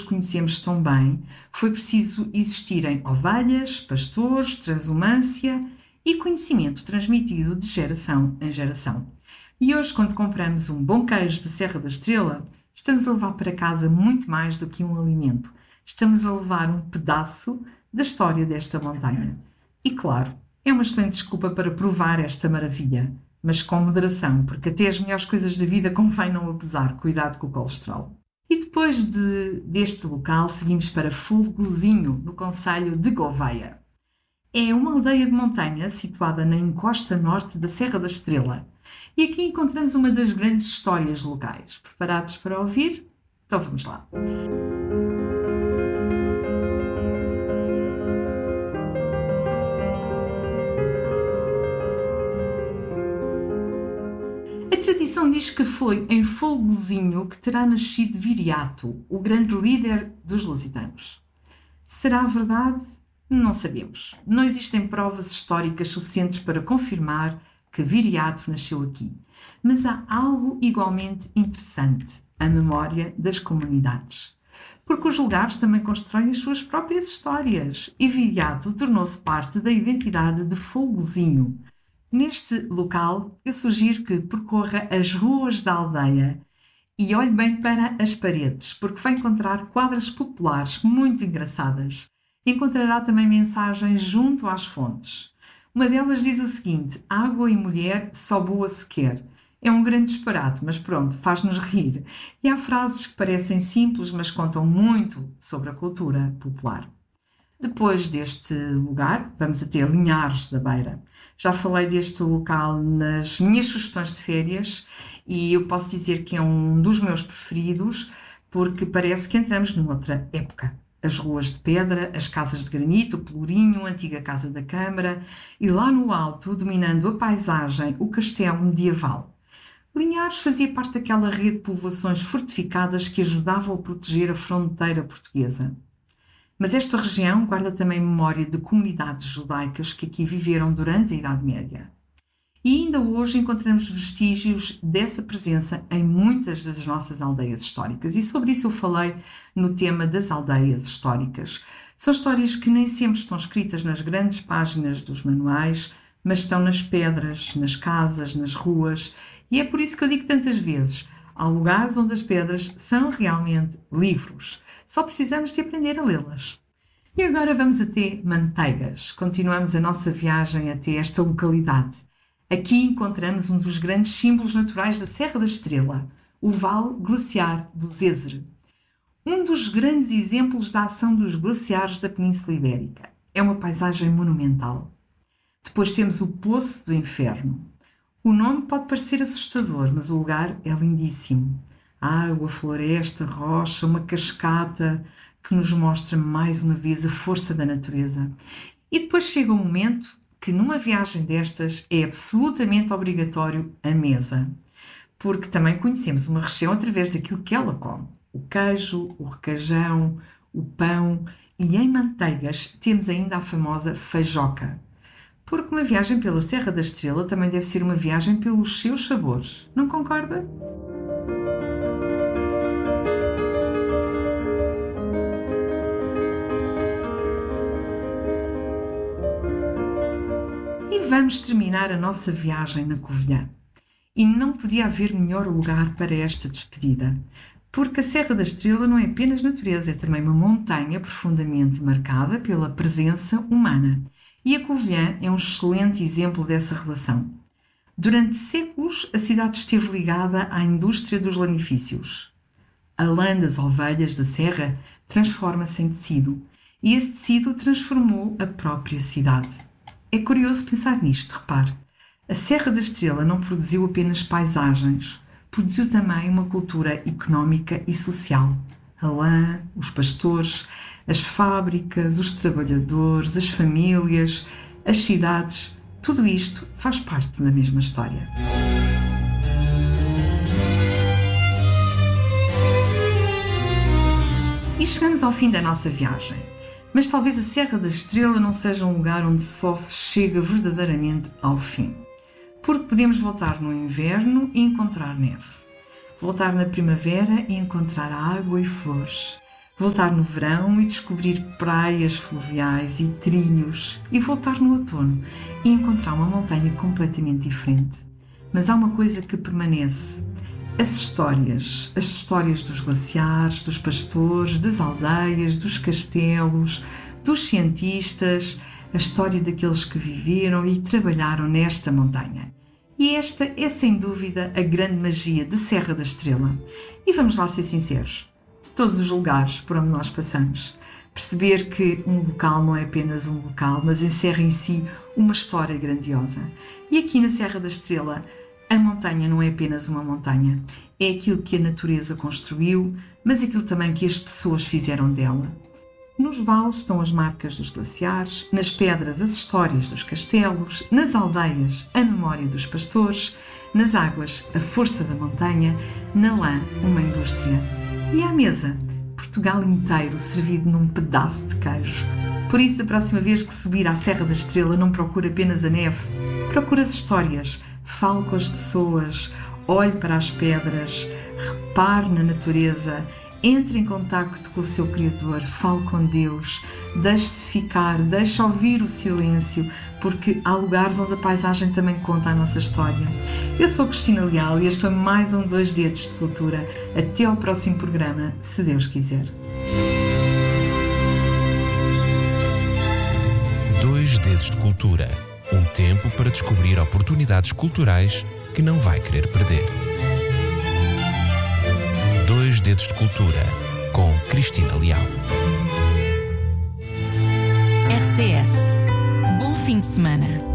conhecemos tão bem, foi preciso existirem ovelhas, pastores, transumância e conhecimento transmitido de geração em geração. E hoje, quando compramos um bom queijo da Serra da Estrela, estamos a levar para casa muito mais do que um alimento. Estamos a levar um pedaço da história desta montanha. E claro, é uma excelente desculpa para provar esta maravilha, mas com moderação, porque até as melhores coisas da vida convém não abusar. Cuidado com o colesterol. E depois deste local, seguimos para Folgozinho, no concelho de Gouveia. É uma aldeia de montanha situada na encosta norte da Serra da Estrela. E aqui encontramos uma das grandes histórias locais. Preparados para ouvir? Então vamos lá. A tradição diz que foi em Folgozinho que terá nascido Viriato, o grande líder dos lusitanos. Será verdade? Não sabemos. Não existem provas históricas suficientes para confirmar que Viriato nasceu aqui. Mas há algo igualmente interessante, a memória das comunidades. Porque os lugares também constroem as suas próprias histórias e Viriato tornou-se parte da identidade de Folgozinho. Neste local, eu sugiro que percorra as ruas da aldeia e olhe bem para as paredes, porque vai encontrar quadras populares muito engraçadas. Encontrará também mensagens junto às fontes. Uma delas diz o seguinte: água e mulher só boa se quer. É um grande disparate, mas pronto, faz-nos rir. E há frases que parecem simples, mas contam muito sobre a cultura popular. Depois deste lugar, vamos até Linhares da Beira. Já falei deste local nas minhas sugestões de férias e eu posso dizer que é um dos meus preferidos porque parece que entramos noutra época. As ruas de pedra, as casas de granito, o Pelourinho, a antiga Casa da Câmara e lá no alto, dominando a paisagem, o castelo medieval. Linhares fazia parte daquela rede de povoações fortificadas que ajudavam a proteger a fronteira portuguesa. Mas esta região guarda também memória de comunidades judaicas que aqui viveram durante a Idade Média. E ainda hoje encontramos vestígios dessa presença em muitas das nossas aldeias históricas. E sobre isso eu falei no tema das aldeias históricas. São histórias que nem sempre estão escritas nas grandes páginas dos manuais, mas estão nas pedras, nas casas, nas ruas. E é por isso que eu digo tantas vezes, há lugares onde as pedras são realmente livros. Só precisamos de aprender a lê-las. E agora vamos até Manteigas. Continuamos a nossa viagem até esta localidade. Aqui encontramos um dos grandes símbolos naturais da Serra da Estrela, o Vale Glaciar do Zézere. Um dos grandes exemplos da ação dos glaciares da Península Ibérica. É uma paisagem monumental. Depois temos o Poço do Inferno. O nome pode parecer assustador, mas o lugar é lindíssimo. Água, floresta, rocha, uma cascata que nos mostra mais uma vez a força da natureza. E depois chega o momento que numa viagem destas é absolutamente obrigatório a mesa, porque também conhecemos uma região através daquilo que ela come. O queijo, o requeijão, o pão e em Manteigas temos ainda a famosa feijoca. Porque uma viagem pela Serra da Estrela também deve ser uma viagem pelos seus sabores. Não concorda? E vamos terminar a nossa viagem na Covilhã. E não podia haver melhor lugar para esta despedida, porque a Serra da Estrela não é apenas natureza, é também uma montanha profundamente marcada pela presença humana. E a Covilhã é um excelente exemplo dessa relação. Durante séculos, a cidade esteve ligada à indústria dos lanifícios. A lã das ovelhas da serra transforma-se em tecido, e esse tecido transformou a própria cidade. É curioso pensar nisto, repare. A Serra da Estrela não produziu apenas paisagens, produziu também uma cultura económica e social. A lã, os pastores, as fábricas, os trabalhadores, as famílias, as cidades, tudo isto faz parte da mesma história. E chegamos ao fim da nossa viagem. Mas talvez a Serra da Estrela não seja um lugar onde só se chega verdadeiramente ao fim. Porque podemos voltar no inverno e encontrar neve. Voltar na primavera e encontrar água e flores. Voltar no verão e descobrir praias fluviais e trilhos. E voltar no outono e encontrar uma montanha completamente diferente. Mas há uma coisa que permanece. As histórias dos glaciares, dos pastores, das aldeias, dos castelos, dos cientistas, a história daqueles que viveram e trabalharam nesta montanha. E esta é, sem dúvida, a grande magia de Serra da Estrela. E vamos lá ser sinceros, de todos os lugares por onde nós passamos, perceber que um local não é apenas um local, mas encerra em si uma história grandiosa. E aqui na Serra da Estrela, a montanha não é apenas uma montanha, é aquilo que a natureza construiu, mas aquilo também que as pessoas fizeram dela. Nos vales estão as marcas dos glaciares, nas pedras as histórias dos castelos, nas aldeias a memória dos pastores, nas águas a força da montanha, na lã uma indústria. E à mesa, Portugal inteiro servido num pedaço de queijo. Por isso, da próxima vez que subir à Serra da Estrela, não procure apenas a neve, procure as histórias, fale com as pessoas, olhe para as pedras, repare na natureza, entre em contacto com o seu Criador, fale com Deus, deixe-se ficar, deixe ouvir o silêncio, porque há lugares onde a paisagem também conta a nossa história. Eu sou a Cristina Leal e este foi mais um 2 Dedos de Cultura. Até ao próximo programa, se Deus quiser. 2 Dedos de Cultura. Um tempo para descobrir oportunidades culturais que não vai querer perder. 2 Dedos de Cultura, com Cristina Leal. RCS. Bom fim de semana.